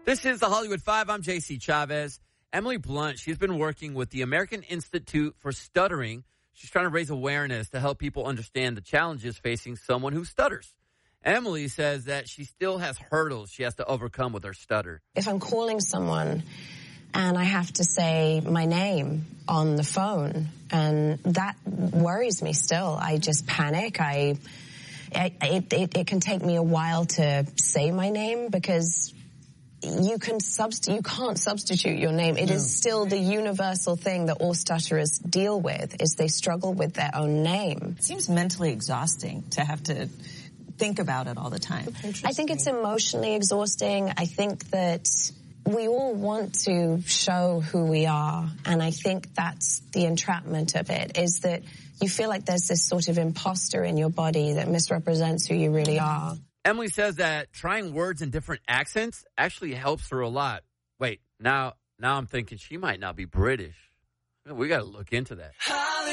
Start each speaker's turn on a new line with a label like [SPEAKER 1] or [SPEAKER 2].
[SPEAKER 1] This is the Hollywood Five. I'm J.C. Chavez. Emily Blunt, she's been working with the American Institute for Stuttering. She's trying to raise awareness to help people understand the challenges facing someone who stutters. Emily says that she still has hurdles she has to overcome with her stutter.
[SPEAKER 2] If I'm calling someone and I have to say my name on the phone, and that worries me still. I just panic. It can take me a while to say my name because you can't substitute your name. It is still the universal thing that all stutterers deal with, is they struggle with their own name.
[SPEAKER 3] It seems mentally exhausting to have to think about it all the time.
[SPEAKER 2] I think it's emotionally exhausting. I think that we all want to show who we are, and I think that's the entrapment of it, is that you feel like there's this sort of imposter in your body that misrepresents who you really are.
[SPEAKER 1] Emily says that trying words in different accents actually helps her a lot. Wait, now I'm thinking she might not be British. We got to look into that.